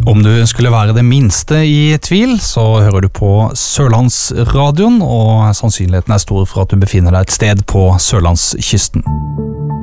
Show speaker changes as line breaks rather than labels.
Om du skulle være det minste i tvil, så hører du på Sørlandsradioen, og sannsynligheten er stor for at du befinner deg et sted på Sørlandskysten.